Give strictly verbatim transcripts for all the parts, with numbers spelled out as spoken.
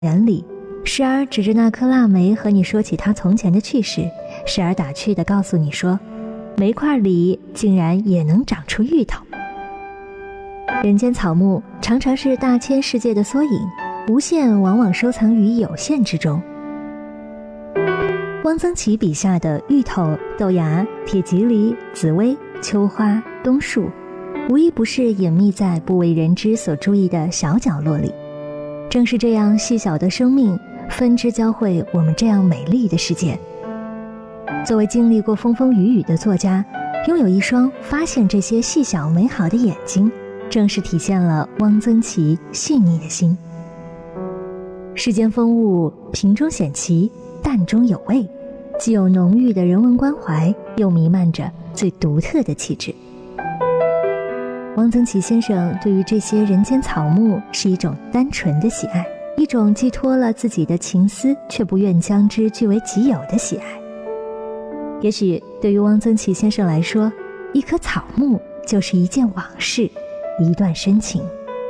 园里，时而指着那颗腊梅和你说起他从前的趣事，时而打趣地告诉你说，煤块里竟然也能长出芋头。人间草木常常是大千世界的缩影，无限往往收藏于有限之中。汪曾祺笔下的芋头、豆芽、铁蒺藜、紫薇、秋花、冬树，无一不是隐秘在不为人知所注意的小角落里。正是这样细小的生命，分支交汇我们这样美丽的世界。作为经历过风风雨雨的作家，拥有一双发现这些细小美好的眼睛，正是体现了汪曾祺细腻的心。世间风物，平中显奇，淡中有味，既有浓郁的人文关怀，又弥漫着最独特的气质。汪曾祺先生对于这些人间草木是一种单纯的喜爱，一种寄托了自己的情思却不愿将之据为己有的喜爱。也许对于汪曾祺先生来说，一棵草木就是一件往事，一段深情。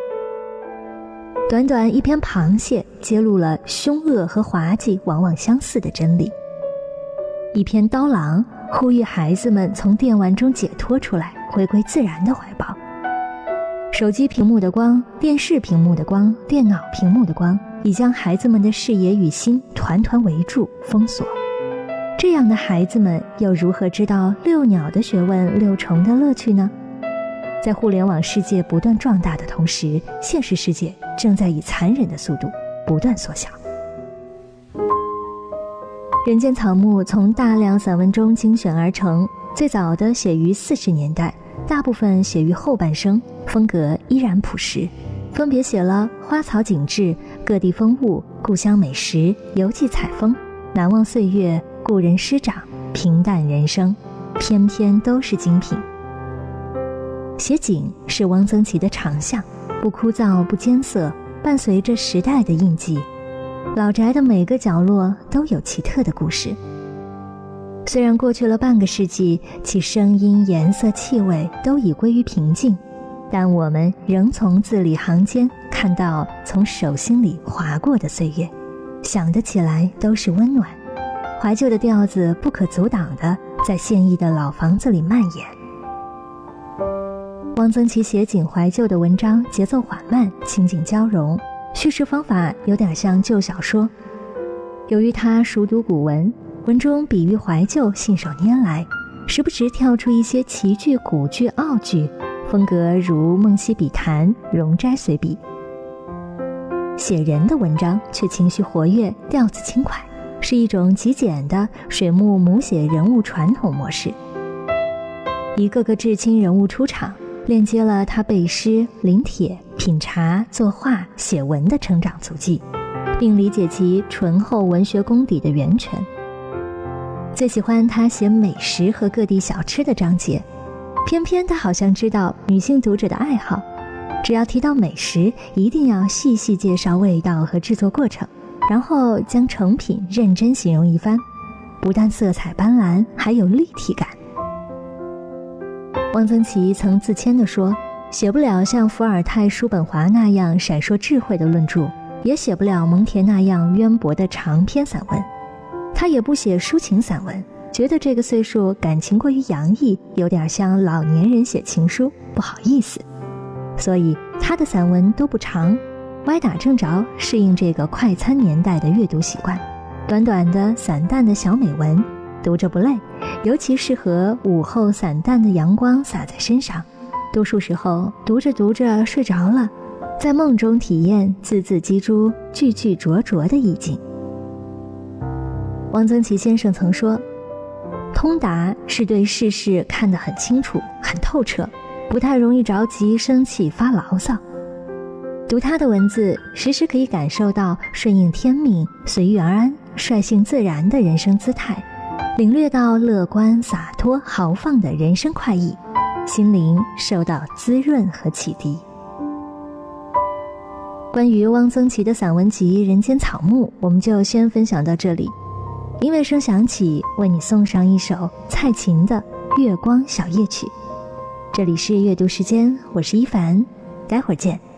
短短一篇螃蟹揭露了凶恶和滑稽往往相似的真理，一篇刀郎呼吁孩子们从电玩中解脱出来，回归自然的怀抱。手机屏幕的光，电视屏幕的光，电脑屏幕的光，已将孩子们的视野与心团团围住封锁。这样的孩子们又如何知道遛鸟的学问，遛虫的乐趣呢？在互联网世界不断壮大的同时，现实世界正在以残忍的速度不断缩小。人间草木从大量散文中精选而成，最早的写于四十年代，大部分写于后半生，风格依然朴实，分别写了花草景致、各地风物、故乡美食、游记采风、难忘岁月、故人师长、平淡人生，篇篇都是精品。写景是汪曾祺的长项，不枯燥不艰涩，伴随着时代的印记，老宅的每个角落都有奇特的故事。虽然过去了半个世纪，其声音、颜色、气味都已归于平静，但我们仍从字里行间看到从手心里划过的岁月，想得起来都是温暖。怀旧的调子不可阻挡地在现役的老房子里蔓延。汪曾祺写景怀旧的文章节奏缓慢，情景交融，叙事方法有点像旧小说。由于他熟读古文，文中比喻怀旧信手拈来，时不时跳出一些奇句、古句、奥句，风格如梦溪笔谈、容斋随笔。写人的文章却情绪活跃，调子轻快，是一种极简的水木母写人物传统模式。一个个至亲人物出场，链接了他背诗、临帖、品茶、作画、写文的成长足迹，并理解其醇厚文学功底的源泉。最喜欢他写美食和各地小吃的章节，偏偏他好像知道女性读者的爱好，只要提到美食，一定要细细介绍味道和制作过程，然后将成品认真形容一番，不但色彩斑斓，还有立体感。汪曾祺曾自谦地说，写不了像伏尔泰、叔本华那样闪烁智慧的论著，也写不了蒙恬那样渊博的长篇散文。他也不写抒情散文，觉得这个岁数感情过于洋溢，有点像老年人写情书，不好意思。所以他的散文都不长，歪打正着，适应这个快餐年代的阅读习惯。短短的散淡的小美文，读着不累，尤其适合午后散淡的阳光洒在身上，多数时候读着读着睡着了，在梦中体验字字击珠、句句灼灼的意境。汪曾祺先生曾说，通达是对世事看得很清楚、很透彻，不太容易着急、生气、发牢骚。读他的文字，时时可以感受到顺应天命、随遇而安、率性自然的人生姿态，领略到乐观、洒脱、豪放的人生快意，心灵受到滋润和启迪。关于汪曾祺的散文集《人间草木》，我们就先分享到这里。音乐声响起，为你送上一首蔡琴的《月光小夜曲》。这里是阅读时间，我是一凡，待会儿见。